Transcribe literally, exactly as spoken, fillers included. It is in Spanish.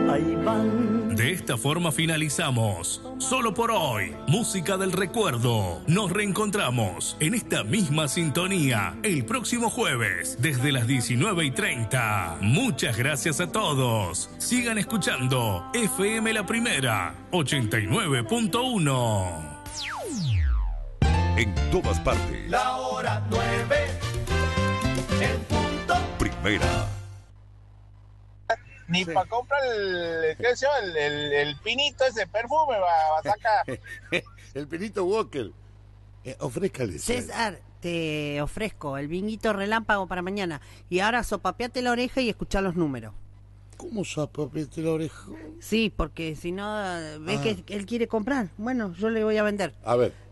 ahí van. De esta forma finalizamos. Solo por hoy, música del recuerdo. Nos reencontramos en esta misma sintonía el próximo jueves desde las diecinueve y treinta. Muchas gracias a todos. Sigan escuchando F M La Primera, ochenta y nueve punto uno. En todas partes. La hora nueve, en punto. Primera. Ni Sí. para comprar el, ¿qué se llama? El, el, el pinito ese perfume va a sacar. El Pinito Walker. Eh, ofrézcale. César, te ofrezco el vinguito relámpago para mañana. Y ahora sopapeate la oreja y escuchá los números. ¿Cómo zapapiate la oreja? Sí, porque si no, ves Ah. que él quiere comprar. Bueno, yo le voy a vender. A ver.